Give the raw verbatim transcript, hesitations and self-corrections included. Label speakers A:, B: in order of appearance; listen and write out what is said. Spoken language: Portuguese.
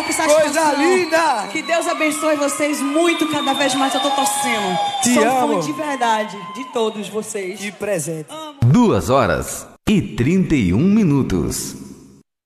A: que
B: Coisa
A: satisfação.
B: linda!
A: Que Deus abençoe vocês muito, cada vez mais eu tô torcendo.
B: Te
A: Sou
B: amo.
A: fã de verdade, de todos vocês.
B: Que presente.
C: Duas horas e trinta e um minutos.